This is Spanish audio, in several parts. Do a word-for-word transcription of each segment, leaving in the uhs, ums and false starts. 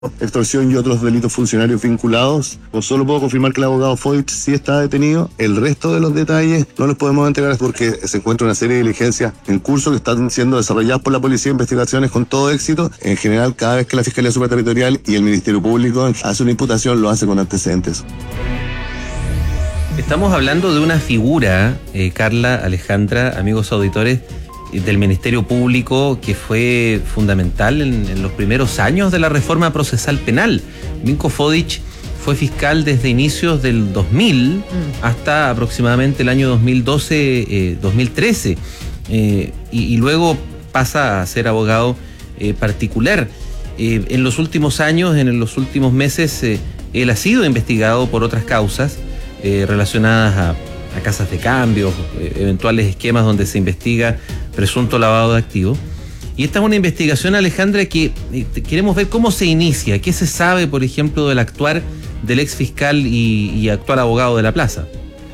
extorsión y otros delitos funcionarios vinculados. No solo puedo confirmar que el abogado Fodich sí está detenido, el resto de los detalles no los podemos entregar porque se encuentra una serie de diligencias en curso que están siendo desarrolladas por la Policía de Investigaciones con todo éxito. En general, cada vez que la Fiscalía Superterritorial y el Ministerio Público hace una imputación, lo hace con antecedentes. Estamos hablando de una figura, eh, Carla, Alejandra, amigos auditores, del Ministerio Público que fue fundamental en, en los primeros años de la reforma procesal penal. Vinko Fodich fue fiscal desde inicios del dos mil mm. hasta aproximadamente el año dos mil doce, eh, dos mil trece, eh, y, y luego pasa a ser abogado eh, particular. Eh, en los últimos años, en los últimos meses, eh, él ha sido investigado por otras causas eh, relacionadas a a casas de cambio, eventuales esquemas donde se investiga presunto lavado de activos. Y esta es una investigación, Alejandra, que eh, queremos ver cómo se inicia, qué se sabe, por ejemplo, del actuar del ex fiscal y, y actual abogado de la plaza.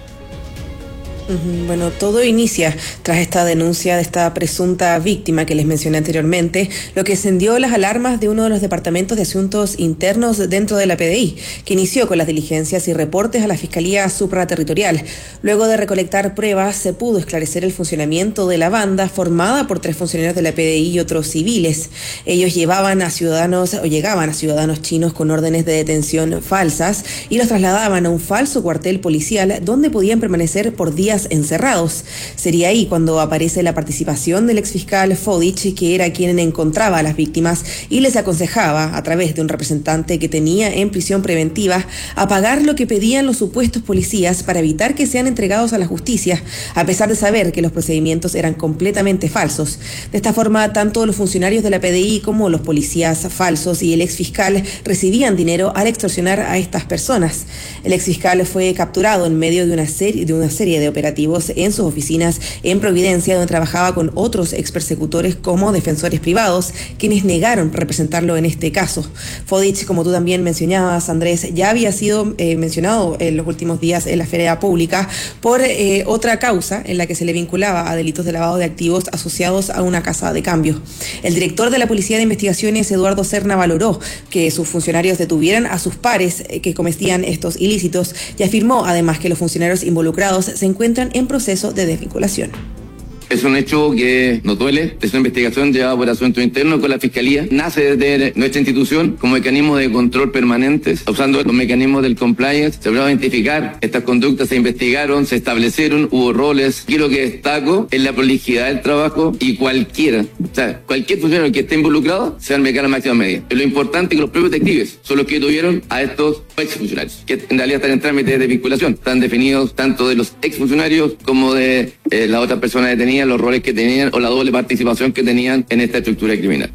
Bueno, todo inicia tras esta denuncia de esta presunta víctima que les mencioné anteriormente, lo que encendió las alarmas de uno de los departamentos de asuntos internos dentro de la P D I, que inició con las diligencias y reportes a la Fiscalía Supraterritorial. Luego de recolectar pruebas, se pudo esclarecer el funcionamiento de la banda formada por tres funcionarios de la P D I y otros civiles. Ellos llevaban a ciudadanos o llegaban a ciudadanos chinos con órdenes de detención falsas y los trasladaban a un falso cuartel policial donde podían permanecer por días encerrados. Sería ahí cuando aparece la participación del exfiscal Fodich, que era quien encontraba a las víctimas y les aconsejaba, a través de un representante que tenía en prisión preventiva, a pagar lo que pedían los supuestos policías para evitar que sean entregados a la justicia, a pesar de saber que los procedimientos eran completamente falsos. De esta forma, tanto los funcionarios de la P D I como los policías falsos y el exfiscal recibían dinero al extorsionar a estas personas. El exfiscal fue capturado en medio de una serie de una serie de operativos en sus oficinas en Providencia, donde trabajaba con otros expersecutores como defensores privados, quienes negaron representarlo en este caso. Fodich, como tú también mencionabas, Andrés, ya había sido eh, mencionado en los últimos días en la esfera pública por eh, otra causa en la que se le vinculaba a delitos de lavado de activos asociados a una casa de cambio. El director de la Policía de Investigaciones, Eduardo Serna, valoró que sus funcionarios detuvieran a sus pares eh, que cometían estos ilícitos y afirmó además que los funcionarios involucrados se encuentran en proceso de desvinculación. Es un hecho que nos duele, es una investigación llevada por asuntos internos con la Fiscalía. Nace desde nuestra institución como mecanismo de control permanentes, usando los mecanismos del compliance. Se logró identificar estas conductas, se investigaron, se establecieron, hubo roles. Y lo que destaco es la prolijidad del trabajo y cualquiera, o sea, cualquier funcionario que esté involucrado se va a enviar a máxima medida. Lo importante es que los propios detectives son los que tuvieron a estos exfuncionarios, que en realidad están en trámite de vinculación. Están definidos tanto de los exfuncionarios como de eh, las otras personas detenidas, los roles que tenían o la doble participación que tenían en esta estructura criminal.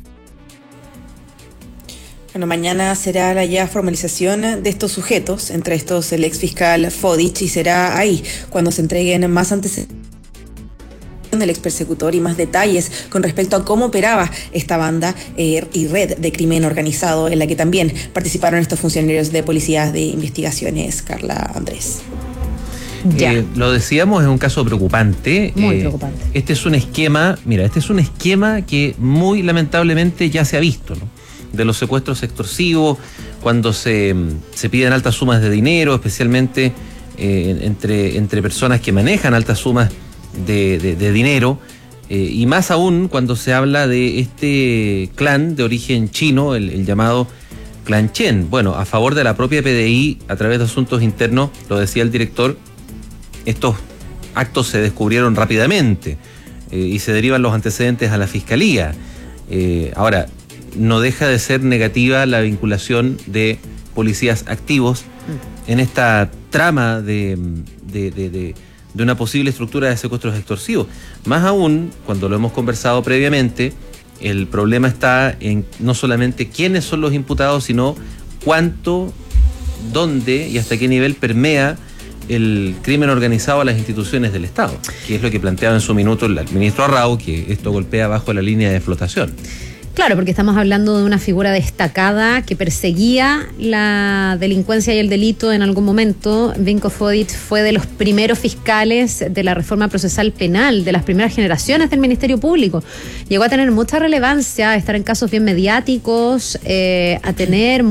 Bueno, mañana será la ya formalización de estos sujetos, entre estos el exfiscal Fodich, y será ahí cuando se entreguen más antecedentes del expersecutor y más detalles con respecto a cómo operaba esta banda eh, y red de crimen organizado en la que también participaron estos funcionarios de policías de investigaciones. Carla, Andrés. Ya. Eh, lo decíamos, es un caso preocupante. Muy eh, preocupante. Este es un esquema, mira, este es un esquema que muy lamentablemente ya se ha visto, ¿no? De los secuestros extorsivos, cuando se, se piden altas sumas de dinero, especialmente eh, entre, entre personas que manejan altas sumas de, de, de dinero, eh, y más aún cuando se habla de este clan de origen chino, el, el llamado Clan Chen. Bueno, a favor de la propia P D I, a través de asuntos internos, lo decía el director, estos actos se descubrieron rápidamente eh, y se derivan los antecedentes a la Fiscalía. Eh, ahora, no deja de ser negativa la vinculación de policías activos en esta trama de, de, de, de, de una posible estructura de secuestros extorsivos. Más aún, cuando lo hemos conversado previamente, el problema está en no solamente quiénes son los imputados, sino cuánto, dónde y hasta qué nivel permea el crimen organizado a las instituciones del Estado, que es lo que planteaba en su minuto el ministro Arrau, que esto golpea bajo la línea de flotación. Claro, porque estamos hablando de una figura destacada que perseguía la delincuencia y el delito en algún momento. Vinko Fodic fue de los primeros fiscales de la reforma procesal penal, de las primeras generaciones del Ministerio Público. Llegó a tener mucha relevancia, a estar en casos bien mediáticos, eh, a tener